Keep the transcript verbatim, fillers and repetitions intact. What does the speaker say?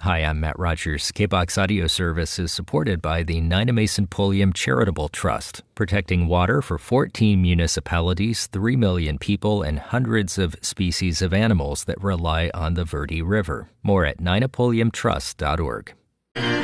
Hi, I'm Matt Rogers. K B O X Audio Service is supported by the Nynamaisun Pulliam Charitable Trust, protecting water for fourteen municipalities, three million people, and hundreds of species of animals that rely on the Verde River. More at nynapulliam trust dot org.